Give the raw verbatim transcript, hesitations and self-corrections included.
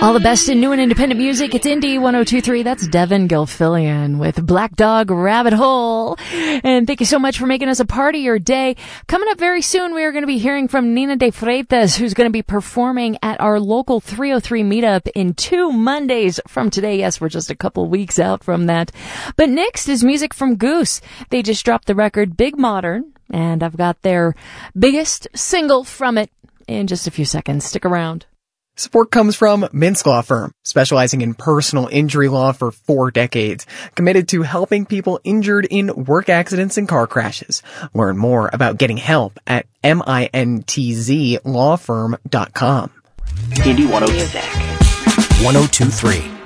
All the best in new and independent music. It's Indie one oh two point three. That's Devin Gilfillian with Black Dog Rabbit Hole. And thank you so much for making us a part of your day. Coming up very soon, we are going to be hearing from Nina de Freitas, who's going to be performing at our local three oh three meetup in two Mondays from today. Yes, we're just a couple weeks out from that. But next is music from Goose. They just dropped the record Big Modern, and I've got their biggest single from it in just a few seconds. Stick around. Support comes from Minsk Law Firm, specializing in personal injury law for four decades, committed to helping people injured in work accidents and car crashes. Learn more about getting help at mintzlawfirm dot com. Indie one oh two point three.